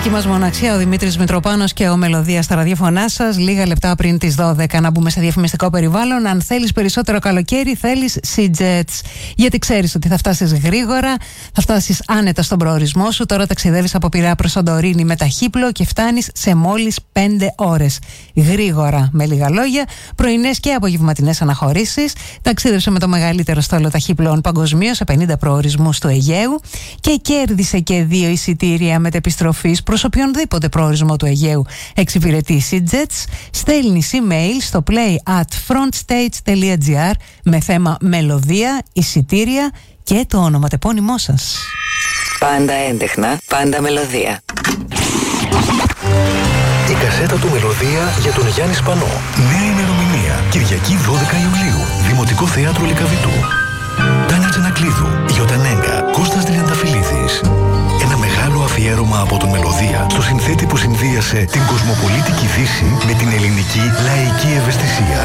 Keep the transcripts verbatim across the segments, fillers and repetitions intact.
μουσική μας μοναξιά, ο Δημήτρης Μητροπάνος και ο Μελωδία στα ραδιοφωνά σας. Λίγα λεπτά πριν τις δώδεκα να μπούμε σε διαφημιστικό περιβάλλον. Αν θέλεις περισσότερο καλοκαίρι, θέλεις Sea-Jets. Γιατί ξέρεις ότι θα φτάσεις γρήγορα, θα φτάσεις άνετα στον προορισμό σου. Τώρα ταξιδεύεις από Πειραιά προς Σαντορίνη με ταχύπλο και φτάνεις σε μόλις πέντε ώρες. Γρήγορα, με λίγα λόγια, πρωινές και απογευματινές αναχωρήσεις. Ταξίδεψε με το μεγαλύτερο στόλο ταχύπλων παγκοσμίως σε πενήντα προορισμούς του Αιγαίου και κέρδισε και δύο εισιτήρια μετεπιστροφής προς οποιονδήποτε προορισμό του Αιγαίου εξυπηρετεί Sea-Jets. Στέλνεις email στο play at frontstage.gr με θέμα μελωδία, εισιτήρια και το ονοματεπώνυμό σας. Πάντα έντεχνα, πάντα μελωδία. Η κασέτα του Μελωδία για τον Γιάννη Σπανό. Νέα ημερομηνία, Κυριακή δώδεκα Ιουλίου, Δημοτικό Θέατρο Λυκαβητού. Τάνια Τζανακλίδου, Γιωτανέγκα, Κώστας Τριανταφυλλίδης. Ένα μεγάλο αφιέρωμα από τον Μελωδία στο συνθέτη που συνδύασε την κοσμοπολίτικη Δύση με την ελληνική λαϊκή ευαισθησία.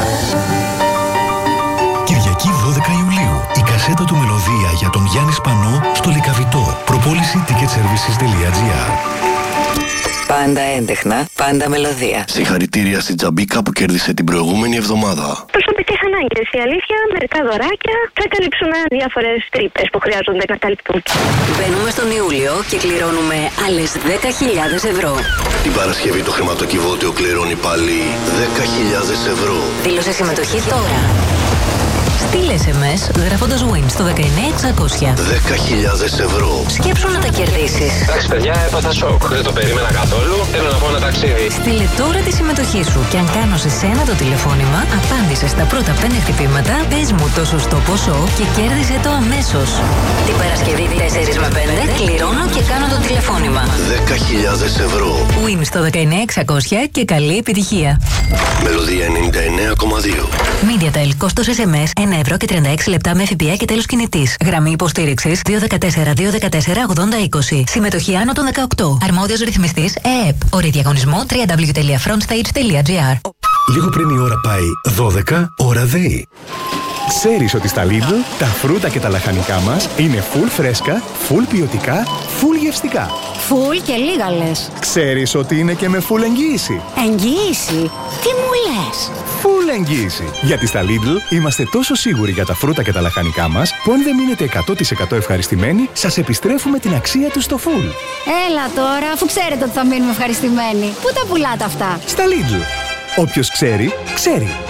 Κυριακή δώδεκα Ιουλίου, η κασέτα του Μελωδία για τον Γιάννη Σπανό στο Λυκαβητό. Προπόληση ticket services τελεία gr. Πάντα έντεχνα, πάντα μελωδία. Συγχαρητήρια στην Τζαμπίκα που κέρδισε την προηγούμενη εβδομάδα. Προσωπικές ανάγκες. Η αλήθεια, μερικά δωράκια θα καλύψουν διάφορες τρύπες που χρειάζονται να καλυπτούν. Μπαίνουμε στον Ιούλιο και κληρώνουμε άλλες δέκα χιλιάδες ευρώ. Την Παρασκευή το χρηματοκιβώτιο κληρώνει πάλι δέκα χιλιάδες ευρώ. Δήλωσε συμμετοχή τώρα. Στείλε ες εμ ες γράφοντας win στο δεκαεννιά εξακόσια. δέκα χιλιάδες ευρώ. Σκέψου να τα κερδίσεις. Εντάξει, παιδιά, έπαθα σοκ. Δεν το περίμενα καθόλου. Θέλω να πω ένα ταξίδι. Στείλε τώρα τη συμμετοχή σου και αν κάνω σε σένα το τηλεφώνημα, απάντησε στα πρώτα πέντε χτυπήματα, πες μου το σωστό ποσό και κέρδισε το αμέσως. Την Παρασκευή τέσσερα με πέντε κληρώνω και κάνω το τηλεφώνημα. δέκα χιλιάδες ευρώ. Win στο δεκαεννιά εξακόσια και καλή επιτυχία. Μελωδία ενενήντα εννέα κόμμα δύο. MediaTel, κόστος ες εμ ες ένα ευρώ και τριάντα έξι λεπτά με ΦΠΑ και τέλος κινητής. Γραμμή υποστήριξης δύο ένα τέσσερα δύο ένα τέσσερα ογδόντα είκοσι. Συμμετοχή άνω των δεκαοκτώ. Αρμόδιος ρυθμιστής ΕΕΠ. Όρη διαγωνισμού double-u double-u double-u τελεία frontstage τελεία gr. Λίγο πριν η ώρα πάει δώδεκα, ώρα ΔΕΗ. Ξέρεις ότι στα Lidl τα φρούτα και τα λαχανικά μας είναι full φρέσκα, full ποιοτικά, full γευστικά. Φουλ και λίγα λες. Ξέρεις ότι είναι και με full εγγύηση. Εγγύηση? Τι μου λες? Full εγγύηση. Γιατί στα Lidl είμαστε τόσο σίγουροι για τα φρούτα και τα λαχανικά μας που αν δεν μείνετε εκατό τοις εκατό ευχαριστημένοι, σας επιστρέφουμε την αξία τους στο full. Έλα τώρα, αφού ξέρετε ότι θα μείνουμε ευχαριστημένοι. Πού τα πουλάτε αυτά? Στα Lidl. Όποιος ξέρει, ξέρει.